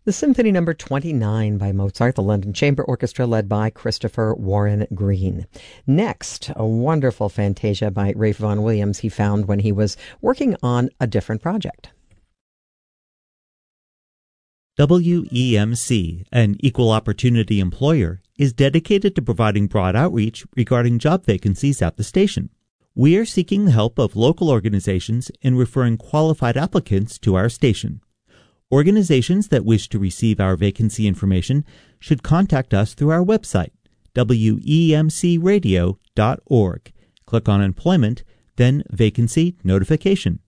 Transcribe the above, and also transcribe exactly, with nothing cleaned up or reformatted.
The Symphony Number twenty-nine by Mozart, the London Chamber Orchestra led by Christopher Warren Green. Next, a wonderful fantasia by Ralph Vaughan Williams he found when he was working on a different project. W E M C, an equal opportunity employer, is dedicated to providing broad outreach regarding job vacancies at the station. We are seeking the help of local organizations in referring qualified applicants to our station. Organizations that wish to receive our vacancy information should contact us through our website, W E M C radio dot org. Click on Employment, then Vacancy Notification.